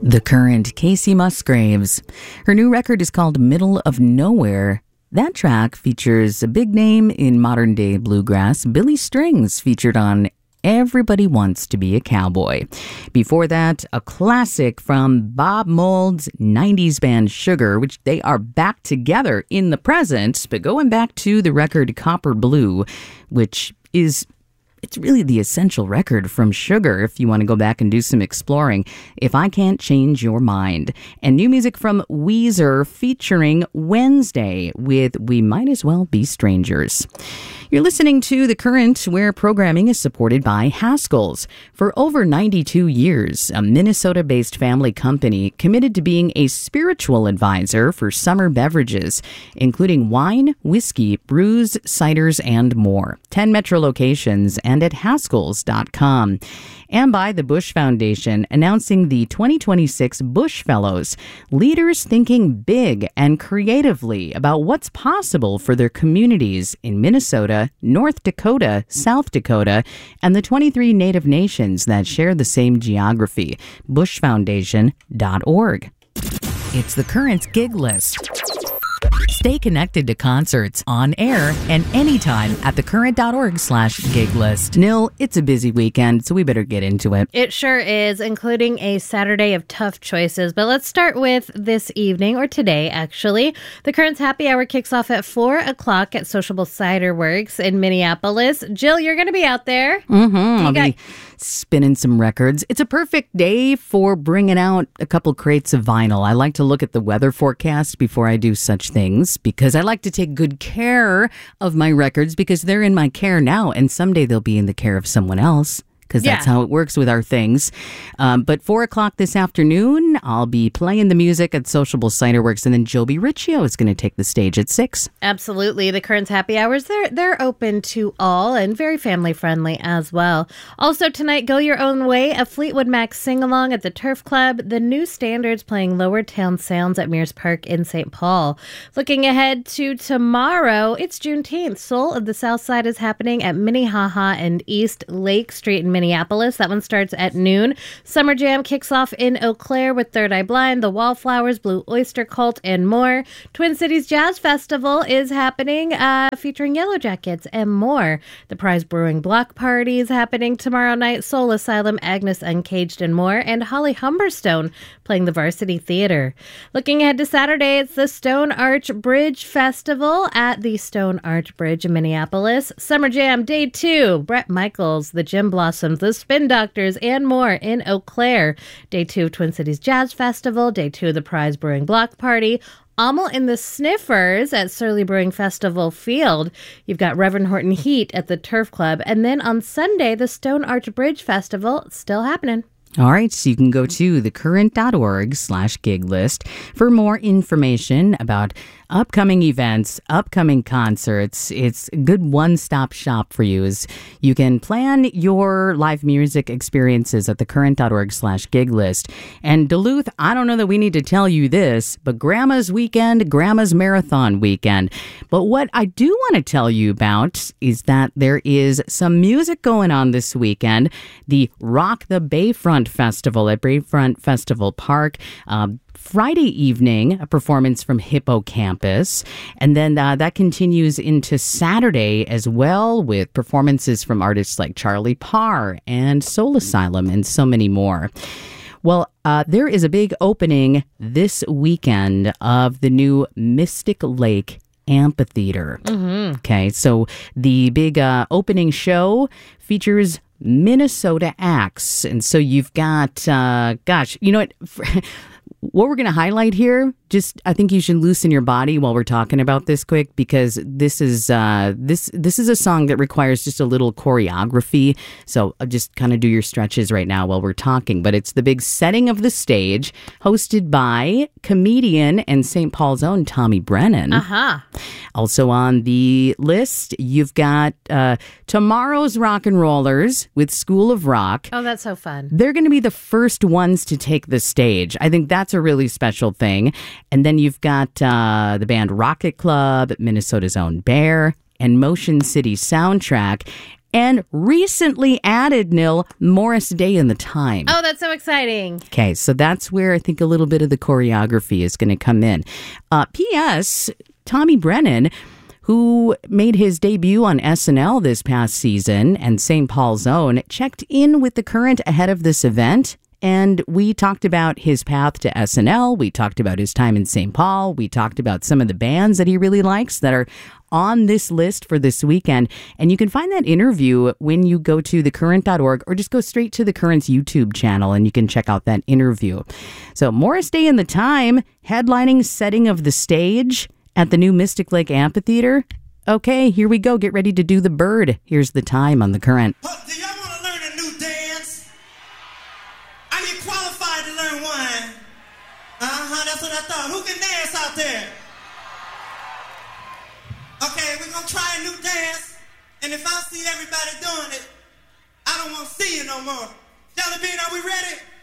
The current Casey Musgraves. Her new record is called Middle of Nowhere. That track features a big name in modern-day bluegrass, Billy Strings, featured on Everybody Wants to Be a Cowboy. Before that, a classic from Bob Mould's 90s band Sugar, which they are back together in the present, but going back to the record Copper Blue, which is... it's really the essential record from Sugar if you want to go back and do some exploring. If I Can't Change Your Mind. And new music from Weezer featuring Wednesday with We Might As Well Be Strangers. You're listening to The Current, where programming is supported by Haskell's. For over 92 years, a Minnesota-based family company committed to being a spiritual advisor for summer beverages, including wine, whiskey, brews, ciders, and more. 10 metro locations and at Haskells.com. And by the Bush Foundation, announcing the 2026 Bush Fellows, leaders thinking big and creatively about what's possible for their communities in Minnesota, North Dakota, South Dakota, and the 23 Native nations that share the same geography. Bushfoundation.org. It's the Current gig list. Stay connected to concerts on air and anytime at thecurrent.org/gig list. Nil, it's a busy weekend, so we better get into it. It sure is, including a Saturday of tough choices. But let's start with this evening, or today, actually. The Current's Happy Hour kicks off at 4 o'clock at Sociable Cider Works in Minneapolis. Jill, you're going to be out there. I'll be spinning some records. It's a perfect day for bringing out a couple crates of vinyl. I like to look at the weather forecast before I do such things because I like to take good care of my records because they're in my care now and someday they'll be in the care of someone else. Because that's how it works with our things. But 4 o'clock this afternoon, I'll be playing the music at Sociable Cider Works, and then Joby Riccio is going to take the stage at 6. Absolutely. The Current's Happy Hours, they're open to all and very family-friendly as well. Also tonight, Go Your Own Way, a Fleetwood Mac sing-along at the Turf Club. The New Standards playing Lower Town Sounds at Mears Park in St. Paul. Looking ahead to tomorrow, it's Juneteenth. Soul of the South Side is happening at Minnehaha and East Lake Street in Minneapolis. That one starts at noon. Summer Jam kicks off in Eau Claire with Third Eye Blind, The Wallflowers, Blue Oyster Cult, and more. Twin Cities Jazz Festival is happening, featuring Yellow Jackets and more. The Prize Brewing Block Party is happening tomorrow night. Soul Asylum, Agnes Uncaged, and more. And Holly Humberstone playing the Varsity Theater. Looking ahead to Saturday, it's the Stone Arch Bridge Festival at the Stone Arch Bridge in Minneapolis. Summer Jam Day 2, Bret Michaels, the Gin Blossoms, the Spin Doctors, and more in Eau Claire. Day 2 of Twin Cities Jazz Festival. Day 2 of the Prize Brewing Block Party. Amel and the Sniffers at Surly Brewing Festival Field. You've got Reverend Horton Heat at the Turf Club. And then on Sunday, the Stone Arch Bridge Festival, still happening. All right, so you can go to thecurrent.org/gig list for more information about upcoming events, upcoming concerts. It's a good one-stop shop for you as you can plan your live music experiences at thecurrent.org/gig list. And Duluth, I don't know that we need to tell you this, but Grandma's Weekend, Grandma's Marathon Weekend. But what I do want to tell you about is that there is some music going on this weekend. The Rock the Bayfront Festival at Bayfront Festival Park. Friday evening, a performance from Hippocampus. And then that continues into Saturday as well with performances from artists like Charlie Parr and Soul Asylum and so many more. Well, there is a big opening this weekend of the new Mystic Lake Amphitheater. Okay, so the big opening show features Minnesota acts. And so you've got, you know what we're going to highlight here, just I think you should loosen your body while we're talking about this quick, because this is this is a song that requires just a little choreography. So just kind of do your stretches right now while we're talking. But it's the big setting of the stage, hosted by comedian and St. Paul's own Tommy Brennan. Also on the list, you've got Tomorrow's Rock and Rollers with School of Rock. Oh, that's so fun. They're going to be the first ones to take the stage. I think that's a really special thing. And then you've got the band Rocket Club, Minnesota's own Bear, and Motion City Soundtrack. and recently added, Nil, Morris Day in the Time. Oh, that's so exciting. Okay, so that's where I think a little bit of the choreography is going to come in. P.S. Tommy Brennan, who made his debut on SNL this past season and St. Paul's Own, checked in with The Current ahead of this event. And we talked about his path to SNL. We talked about his time in St. Paul. We talked about some of the bands that he really likes that are on this list for this weekend. And you can find that interview when you go to thecurrent.org or just go straight to The Current's YouTube channel and you can check out that interview. So Morris Day in the Time, headlining setting of the stage at the new Mystic Lake Amphitheater. Okay, here we go. Get ready to do the bird. Here's The Time on The Current. Do y'all want to learn a new dance? Are you qualified to learn one? That's what I thought. Who can dance out there? Okay, we're going to try a new dance. And if I see everybody doing it, I don't want to see you no more. Jelly Bean, are we ready?